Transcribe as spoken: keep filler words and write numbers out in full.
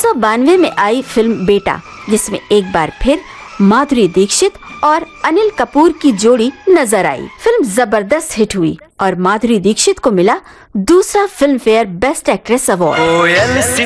सौ बानवे में आई फिल्म बेटा, जिसमें एक बार फिर माधुरी दीक्षित और अनिल कपूर की जोड़ी नजर आई। फिल्म जबरदस्त हिट हुई और माधुरी दीक्षित को मिला दूसरा film fair best actress award.